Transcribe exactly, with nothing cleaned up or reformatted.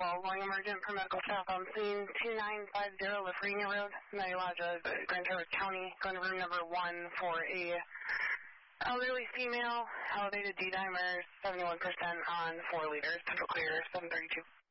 twelve going emergent for medical staff on scene. two nine five zero Lafrenia Road, Niagara, Grand Traverse County, going to room number one for a elderly female, elevated D-dimer, seventy-one percent on four liters, central clear, seven thirty-two.